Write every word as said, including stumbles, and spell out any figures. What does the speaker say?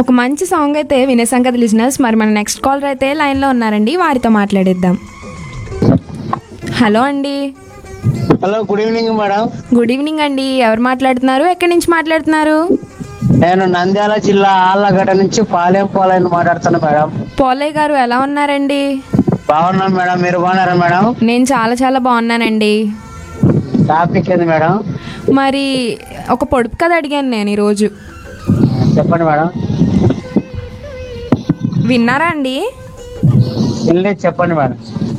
ఒక మంచి సాంగ్ అయితే వినేసాం కదా లిజనర్స్. మరి మన నెక్స్ట్ కాలర్ అయితే లైన్లో ఉన్నారండి, వారితో మాట్లాడేద్దాం. హలో అండి. Hello, good evening madam. Good evening అండి. ఎవరు మాట్లాడుతున్నారు, ఎక్కడి నుంచి మాట్లాడుతున్నారు? నేను నంద్యాల జిల్లా ఆళ్ళగడ్డ నుంచి పాలెం పోలైన మాట్లాడుతున్నా మేడం. పోలయ్య గారు ఎలా ఉన్నారండి? బాగున్నాను మేడం, మీరు బాగున్నారా మేడం? నేను చాలా చాలా బాగున్నానండి. టాపిక్ ఏంది మేడం? మరి ఒక పొడుపు కథ అడిగాను నేను ఈరోజు, చెప్పండి మేడం. విన్నారా అండి? వెళ్ళి చెప్పండి మేడం.